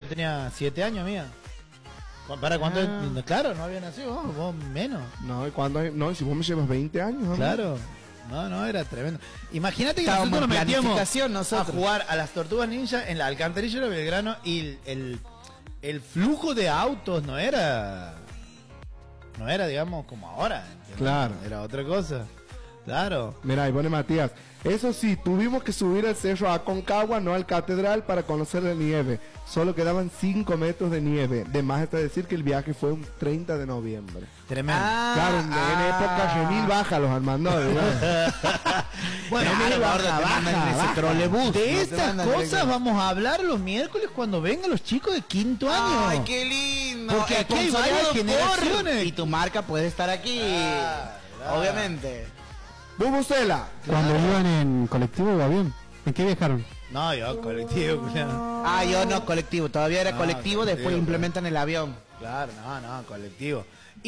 tenía 7 años, amiga. ¿Para cuánto? Claro, no había nacido vos menos. No, ¿y cuándo? No, si vos me llevas 20 años. ¿no? Claro. No, era tremendo. Imagínate que Estábamos nosotros nos en metíamos planificación a jugar a las Tortugas Ninja en la alcantarilla de Belgrano y el flujo de autos no era, digamos, como ahora. ¿Entiendes? Claro. Era otra cosa. Claro. Mira, ahí pone Matías. Eso sí, tuvimos que subir el cerro a Concagua, no al Catedral, para conocer la nieve. Solo quedaban 5 metros de nieve. De más está decir que el viaje fue un 30 de noviembre. Tremendo. Claro, en época Gemil baja los Armando. Bueno, baja. Trolebús. De estas cosas vamos a hablar los miércoles cuando vengan los chicos de 5º año. Ay, qué lindo. Porque aquí hay varias generaciones. Y tu marca puede estar aquí. Obviamente. Bubucela. Cuando iban en colectivo o avión, ¿en qué viajaron? No, yo colectivo, claro. Yo no, colectivo. Todavía era colectivo, después implementan el avión. Claro, no, colectivo.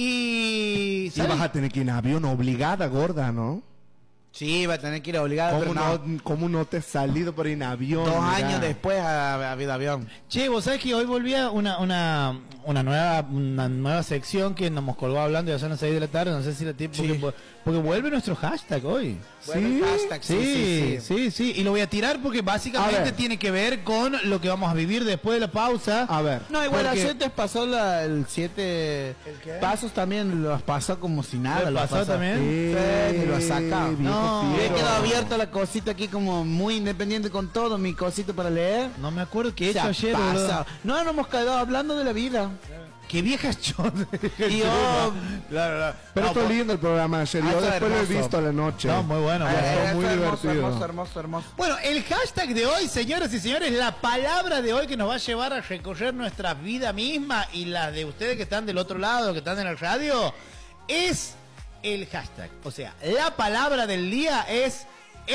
Y vas a tener que ir en avión obligada, gorda, ¿no? Sí, va a tener que ir obligado, pero no. ¿Cómo no te has salido por ir en avión? 2 años después ha habido avión. Che, vos sabés que hoy volvía una nueva sección que nos colgó hablando y ya son las 6 de la tarde, no sé si la tipo, porque vuelve nuestro hashtag hoy. Sí, hashtag, sí, y lo voy a tirar porque básicamente tiene que ver con lo que vamos a vivir después de la pausa. A ver. No, igual a 7 pasó el 7 pasos también, los pasó como si nada. ¿Lo pasó también? Sí, lo ha sacado. No, he quedado abierta la cosita aquí como muy independiente con todo, mi cosito para leer. No me acuerdo qué he hecho ayer. No, hemos quedado hablando de la vida. Qué viejas chones. Y yo... Claro. Pero esto lindo el programa ayer. Yo después lo he visto a la noche. No, muy bueno. Muy divertido. Hermoso. Bueno, el hashtag de hoy, señoras y señores, la palabra de hoy que nos va a llevar a recorrer nuestra vida misma y las de ustedes que están del otro lado, que están en el radio, es el hashtag. O sea, la palabra del día es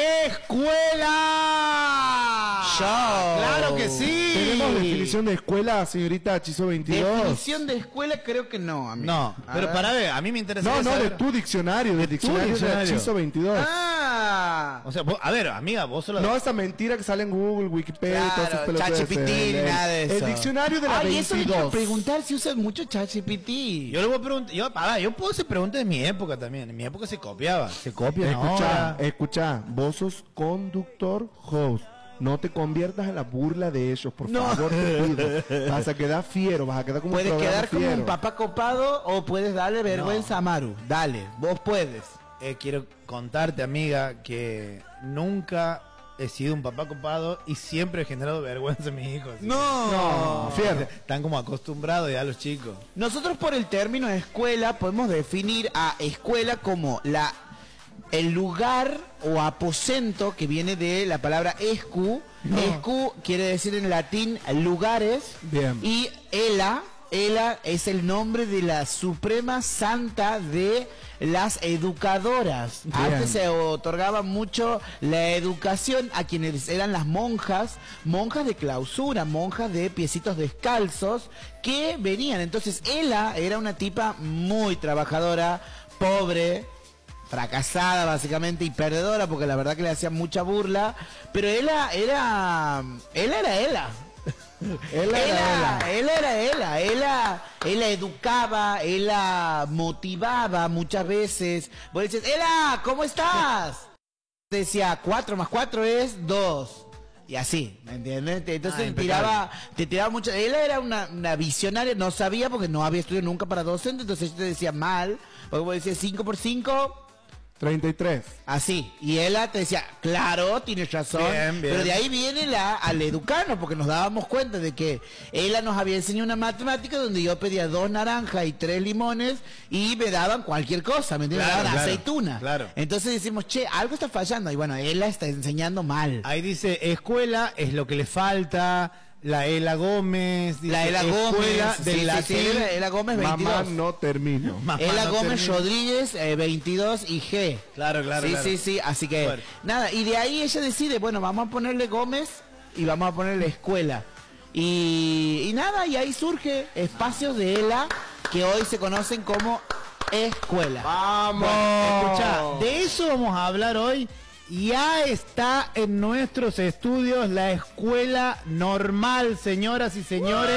escuela. Claro que sí. ¿Tenemos definición de escuela, señorita Hechizo 22? Definición de escuela creo que no, amigo. No, pero para ver, a mí me interesa. No, de tu diccionario, del diccionario de Hechizo 22. O sea, vos, a ver, amiga, vos solo... No, esa mentira que sale en Google, Wikipedia, todas esas pelotas. ChatGPT, nada de eso. El diccionario de la 22. Eso le quiero preguntar si usan mucho ChatGPT. Yo le voy a preguntar, yo puedo hacer preguntas de mi época también. En mi época se copiaba. Se copia Escucha, vos sos conductor host. No te conviertas en la burla de ellos, por favor, te pido. Vas a quedar fiero, vas a quedar como puedes un quedar como fiero. un papá copado o puedes darle vergüenza a Maru. Dale, vos puedes. Quiero contarte, amiga, que nunca he sido un papá copado y siempre he generado vergüenza a mis hijos. No, fíjate, están como acostumbrados ya los chicos. Nosotros por el término escuela podemos definir a escuela como el lugar o aposento que viene de la palabra escu. Escu quiere decir en latín lugares. Bien. Y ela es el nombre de la Suprema Santa de las educadoras. Bien. Antes se otorgaba mucho la educación a quienes eran las monjas de clausura, monjas de piecitos descalzos que venían. Entonces ella era una tipa muy trabajadora, pobre, fracasada básicamente y perdedora, porque la verdad que le hacían mucha burla, pero él era ella educaba, ella motivaba muchas veces. Vos decís, ¡Ela! ¿Cómo estás? Decía, 4 más 4 es 2. Y así, ¿me entiendes? Entonces te tiraba mucho. Ella era una visionaria, no sabía porque no había estudiado nunca para docente, entonces yo te decía mal, porque vos decías 5 por 5... 33. Así, y ella te decía, claro, tienes razón, bien. Pero de ahí viene al educarnos, porque nos dábamos cuenta de que ella nos había enseñado una matemática donde yo pedía 2 naranjas y 3 limones y me daban cualquier cosa, ¿me entiendes? Claro, me daban claro, aceituna. claro. Entonces decimos, che, algo está fallando, y bueno, ella está enseñando mal. Ahí dice, escuela es lo que le falta. La Ela Gómez, dice, La Ela Gómez, del latín. Ela Gómez 22. Mamá no termino. Ela Gómez Rodríguez 22 y G. Claro. Sí, así que Bueno. nada, y de ahí ella decide, bueno, vamos a ponerle Gómez y vamos a ponerle escuela. Y nada, y ahí surge espacios de Ela que hoy se conocen como escuela. ¡Vamos! Escuchá, de eso vamos a hablar hoy. Ya está en nuestros estudios la escuela normal, señoras y señores.